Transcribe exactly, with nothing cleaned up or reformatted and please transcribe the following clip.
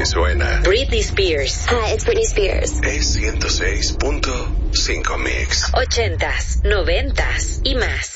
me suena. Britney Spears. Hi, it's Britney Spears. Es ciento seis punto cinco Mix. Ochentas, noventas y más.